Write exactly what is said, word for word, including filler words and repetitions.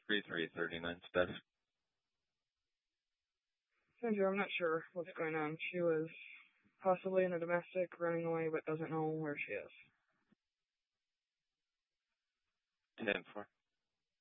three three three nine status. Sandra, I'm not sure what's going on. She was possibly in a domestic, running away, but doesn't know where she is. ten four.